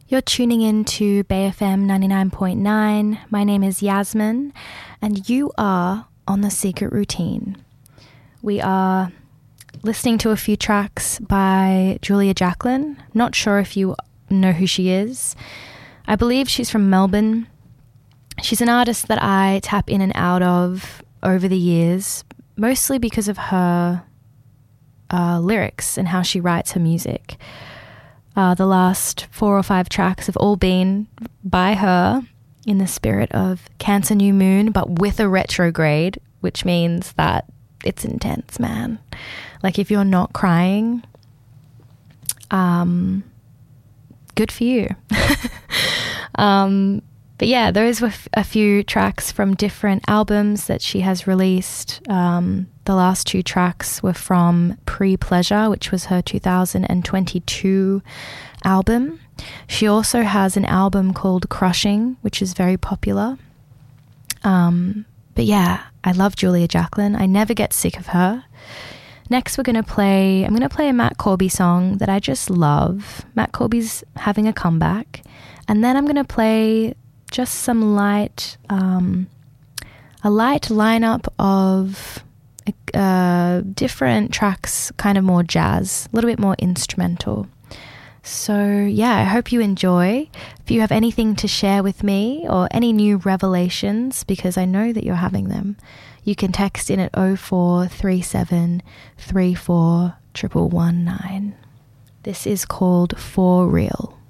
You're tuning in to Bay FM 99.9. My name is Yasmin, and you are on The Secret Routine. We are listening to a few tracks by Julia Jacklin. Not sure if you know who she is. I believe she's from Melbourne. She's an artist that I tap in and out of over the years, mostly because of her lyrics and how she writes her music. The last 4 or 5 tracks have all been by her in the spirit of Cancer New Moon, but with a retrograde, which means that it's intense, man. Like, if you're not crying, good for you. But yeah, those were a few tracks from different albums that she has released. The last 2 tracks were from Pre-Pleasure, which was her 2022 album. She also has an album called Crushing, which is very popular. But yeah, I love Julia Jacklin. I never get sick of her. Next, I'm going to play a Matt Corby song that I just love. Matt Corby's having a comeback. And then I'm going to play just some light lineup of different tracks, kind of more jazz, a little bit more instrumental. So yeah, I hope you enjoy. If you have anything to share with me or any new revelations, because I know that you're having them, you can text in at 0437 34 119. This is called For Real.